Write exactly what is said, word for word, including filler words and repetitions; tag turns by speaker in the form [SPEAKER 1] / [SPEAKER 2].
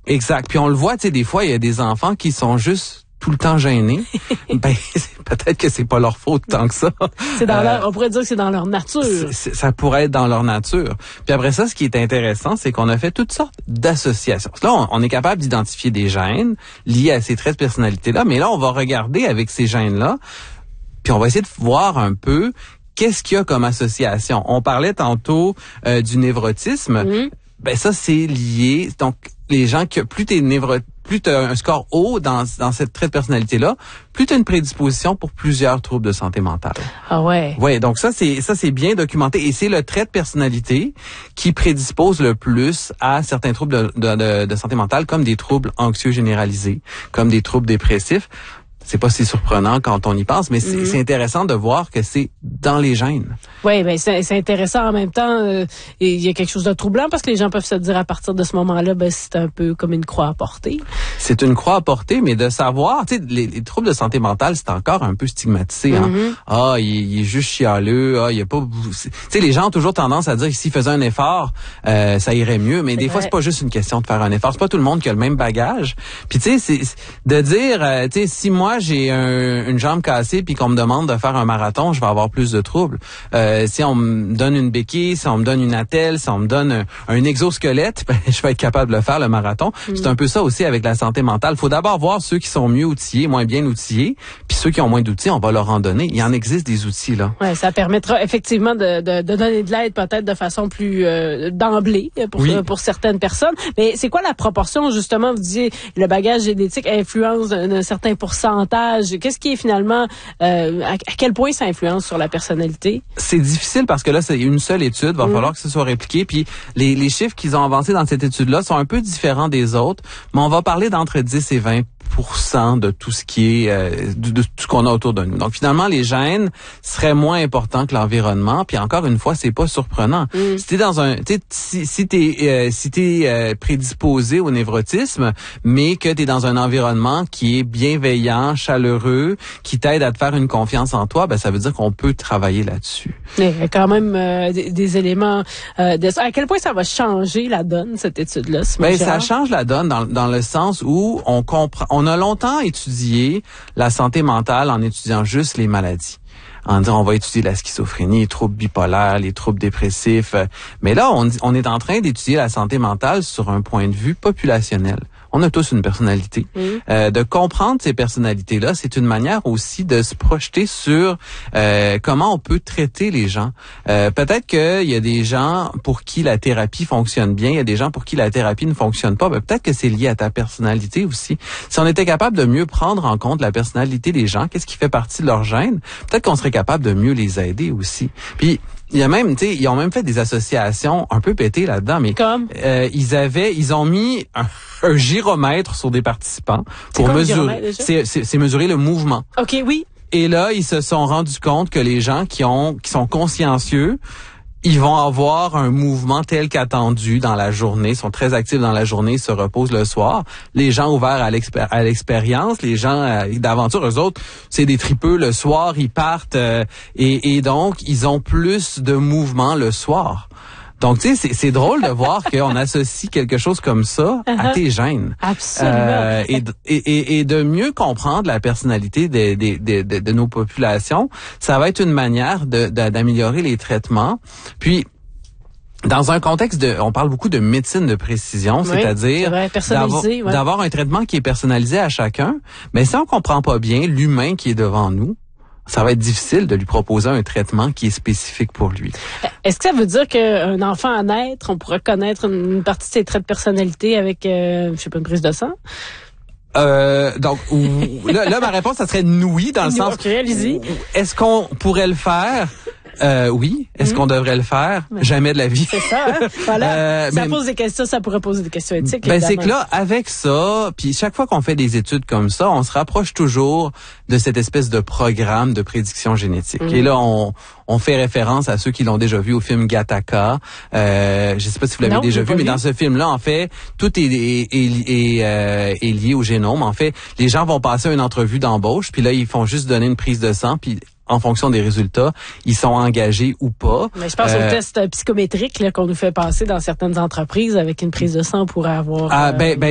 [SPEAKER 1] Exact. Puis on le voit, tu sais, des fois, il y a des enfants qui sont juste tout le temps gênés. Ben, peut-être que c'est pas leur faute tant que ça.
[SPEAKER 2] C'est dans
[SPEAKER 1] euh,
[SPEAKER 2] leur, on pourrait dire que c'est dans leur nature.
[SPEAKER 1] C'est, c'est, ça pourrait être dans leur nature. Puis après ça, ce qui est intéressant, c'est qu'on a fait toutes sortes d'associations. Là, on, on est capable d'identifier des gènes liés à ces traits de personnalité-là, mais là, on va regarder avec ces gènes-là, puis on va essayer de voir un peu qu'est-ce qu'il y a comme association. On parlait tantôt euh, du névrotisme.
[SPEAKER 2] Mmh.
[SPEAKER 1] Ben ça, c'est lié. Donc, les gens que plus t'es névro, plus t'as un score haut dans dans cette trait de personnalité-là, plus t'as une prédisposition pour plusieurs troubles de santé mentale.
[SPEAKER 2] Ah ouais.
[SPEAKER 1] Ouais, donc ça c'est ça c'est bien documenté et c'est le trait de personnalité qui prédispose le plus à certains troubles de de, de, de santé mentale comme des troubles anxieux généralisés, comme des troubles dépressifs. C'est pas si surprenant quand on y pense, mais c'est, mmh. c'est intéressant de voir que c'est dans les gènes.
[SPEAKER 2] Oui, ben c'est, c'est intéressant en même temps. Euh, il y a quelque chose de troublant parce que les gens peuvent se dire à partir de ce moment-là, ben c'est un peu comme une croix à porter.
[SPEAKER 1] C'est une croix à porter, mais de savoir, tu sais, les, les troubles de santé mentale, c'est encore un peu stigmatisé. Hein?
[SPEAKER 2] Mm-hmm.
[SPEAKER 1] Ah, il, il est juste chialeux. Ah, il y a pas. Tu sais, les gens ont toujours tendance à dire que s'ils faisaient un effort, euh, ça irait mieux. Mais c'est des vrai. fois, c'est pas juste une question de faire un effort. C'est pas tout le monde qui a le même bagage. Puis tu sais, c'est, c'est de dire, euh, tu sais, si moi j'ai un, une jambe cassée puis qu'on me demande de faire un marathon, je vais avoir plus de troubles. Euh, si on me donne une béquille, si on me donne une attelle, si on me donne un, un exosquelette, ben, je vais être capable de le faire, le marathon. Mm. C'est un peu ça aussi avec la santé mentale. Il faut d'abord voir ceux qui sont mieux outillés, moins bien outillés, puis ceux qui ont moins d'outils, on va leur en donner. Il y en existe des outils, là.
[SPEAKER 2] Ouais, ça permettra effectivement de, de, de donner de l'aide peut-être de façon plus euh, d'emblée pour, oui. pour certaines personnes. Mais c'est quoi la proportion, justement, vous disiez, le bagage génétique influence d'un, d'un certain pourcentage. Qu'est-ce qui est finalement, euh, à, à quel point ça influence sur la personnalité?
[SPEAKER 1] C'est difficile parce que là, c'est une seule étude. Il va mmh. falloir que ce soit répliqué. Puis les, les chiffres qu'ils ont avancés dans cette étude-là sont un peu différents des autres. Mais on va parler d'entre dix et vingt pour cent de tout ce qui est euh, de, de tout ce qu'on a autour de nous. Donc finalement les gènes seraient moins importants que l'environnement, puis encore une fois, c'est pas surprenant. Mm. Si t'es dans un tu sais si, si t'es euh, si t'es euh, prédisposé au névrotisme, mais que t'es dans un environnement qui est bienveillant, chaleureux, qui t'aide à te faire une confiance en toi, ben ça veut dire qu'on peut travailler là-dessus.
[SPEAKER 2] Mais il y a quand même euh, des, des éléments euh, de à quel point ça va changer la donne cette étude-là.
[SPEAKER 1] Ben ça change la donne dans dans le sens où on comprend on a longtemps étudié la santé mentale en étudiant juste les maladies. En disant, on va étudier la schizophrénie, les troubles bipolaires, les troubles dépressifs. Mais là, on, on est en train d'étudier la santé mentale sur un point de vue populationnel. On a tous une personnalité. Mmh. Euh, de comprendre ces personnalités-là, c'est une manière aussi de se projeter sur euh, comment on peut traiter les gens. Euh, peut-être qu'il y a des gens pour qui la thérapie fonctionne bien, il y a des gens pour qui la thérapie ne fonctionne pas. Ben, peut-être que c'est lié à ta personnalité aussi. Si on était capable de mieux prendre en compte la personnalité des gens, qu'est-ce qui fait partie de leur gène, peut-être qu'on serait capable de mieux les aider aussi. Puis il y a même, tu sais, ils ont même fait des associations un peu pétées là-dedans, mais
[SPEAKER 2] comme
[SPEAKER 1] euh, ils avaient, ils ont mis un, un gyromètre sur des participants pour mesurer, c'est, c'est, c'est mesurer le mouvement.
[SPEAKER 2] Ok, oui.
[SPEAKER 1] Et là, ils se sont rendus compte que les gens qui ont, qui sont consciencieux, ils vont avoir un mouvement tel qu'attendu dans la journée, sont très actifs dans la journée, se reposent le soir. Les gens ouverts à, l'expér- à l'expérience, les gens euh, d'aventure, eux autres, c'est des tripeux le soir, ils partent euh, et, et donc ils ont plus de mouvement le soir. Donc, tu sais, c'est, c'est drôle de voir qu'on associe quelque chose comme ça uh-huh. à tes gènes.
[SPEAKER 2] Absolument.
[SPEAKER 1] Euh, et, et, et de mieux comprendre la personnalité de, de, de, de, de nos populations, ça va être une manière de, de, d'améliorer les traitements. Puis, dans un contexte de, on parle beaucoup de médecine de précision,
[SPEAKER 2] oui,
[SPEAKER 1] c'est-à-dire
[SPEAKER 2] vrai,
[SPEAKER 1] d'avoir,
[SPEAKER 2] ouais.
[SPEAKER 1] d'avoir un traitement qui est personnalisé à chacun. Mais si on comprend pas bien l'humain qui est devant nous, ça va être difficile de lui proposer un traitement qui est spécifique pour lui.
[SPEAKER 2] Est-ce que ça veut dire qu'un enfant à naître, on pourrait connaître une partie de ses traits de personnalité avec, euh, je sais pas, une prise de sang?
[SPEAKER 1] Euh, donc, ou, là, là, ma réponse, ça serait oui, dans le sens...
[SPEAKER 2] OK, allez-y.
[SPEAKER 1] Est-ce qu'on pourrait le faire? Euh, oui. Est-ce mmh. qu'on devrait le faire? Ouais. Jamais de la vie.
[SPEAKER 2] C'est ça, hein? Voilà.
[SPEAKER 1] euh,
[SPEAKER 2] ça
[SPEAKER 1] mais,
[SPEAKER 2] pose des questions, ça pourrait poser des questions éthiques.
[SPEAKER 1] Ben,
[SPEAKER 2] évidemment.
[SPEAKER 1] c'est que là, avec ça, puis chaque fois qu'on fait des études comme ça, on se rapproche toujours de cette espèce de programme de prédiction génétique. Mmh. Et là, on, on fait référence à ceux qui l'ont déjà vu au film Gattaca. Euh, je sais pas si vous l'avez
[SPEAKER 2] non,
[SPEAKER 1] déjà vu, mais
[SPEAKER 2] vu.
[SPEAKER 1] dans ce film-là, en fait, tout est, est, est, est, euh, est lié au génome. En fait, les gens vont passer une entrevue d'embauche, puis là, ils font juste donner une prise de sang, puis en fonction des résultats, ils sont engagés ou pas.
[SPEAKER 2] Mais je pense euh, au test psychométrique là, qu'on nous fait passer dans certaines entreprises avec une prise de sang pour avoir...
[SPEAKER 1] Ah,
[SPEAKER 2] euh,
[SPEAKER 1] ben, ben,